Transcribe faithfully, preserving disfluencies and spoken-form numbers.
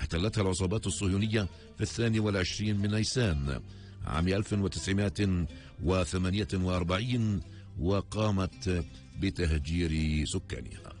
احتلتها العصابات الصهيونية في الثاني والعشرين من نيسان عام ألف وتسعمائة وثمانية وأربعين، وقامت بتهجير سكانها.